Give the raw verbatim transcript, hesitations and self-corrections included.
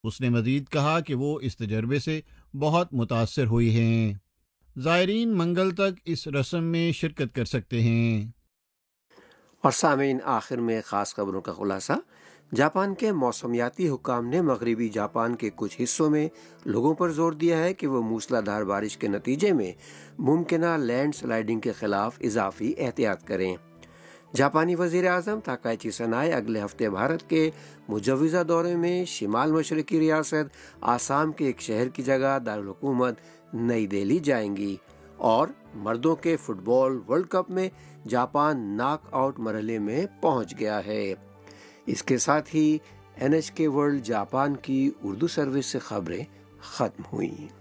उसने मजीद कहा कि वो इस तजर्बे से बहुत मुतासर हुई हैं। ज़ायरीन मंगल तक इस रस्म में शिरकत कर सकते हैं। और सामीन, आखिर में ख़ास खबरों का खुलासा। जापान के मौसमियाती हुक्काम ने मगरबी जापान के कुछ हिस्सों में लोगों पर जोर दिया है कि वो मूसलाधार बारिश के नतीजे में मुमकिन लैंड स्लाइडिंग के खिलाफ इजाफी एहतियात करें। जापानी वजीर आजम ताकाइची सनाए अगले हफ्ते भारत के मुजवज़ा दौरे में शिमाल मशरकी रियासत आसाम के एक शहर की जगह दारुल हुकूमत नई दिल्ली जाएंगी। और मर्दों के फुटबॉल वर्ल्ड कप में जापान नॉकआउट मरहले में पहुंच गया है। इसके साथ ही एन एच के वर्ल्ड जापान की उर्दू सर्विस से खबरें खत्म हुई।